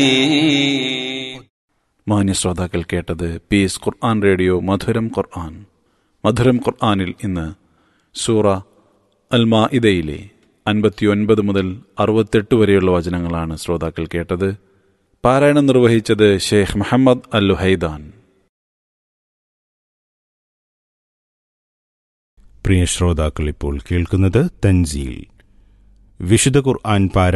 മാന്യ ശ്രോതാക്കൾ കേട്ടത് പീസ് ഖുർആൻ റേഡിയോ മധുരം ഖുർആൻ. മധുരം ഖുർആനിൽ ഇന്ന് സൂറ അൽ മാഇദയിലെ 59 മുതൽ 68 വരെയുള്ള വചനങ്ങളാണ് ശ്രോതാക്കൾ കേട്ടത്. പാരായണം നിർവഹിച്ചത് ഷെയ്ഖ് മുഹമ്മദ് അൽ ലുഹൈദാൻ. പ്രിയ ശ്രോതാക്കൾ ഇപ്പോൾ കേൾക്കുന്നത് തൻസീൽ, വിശുദ്ധ ഖുർആൻ പാരായണം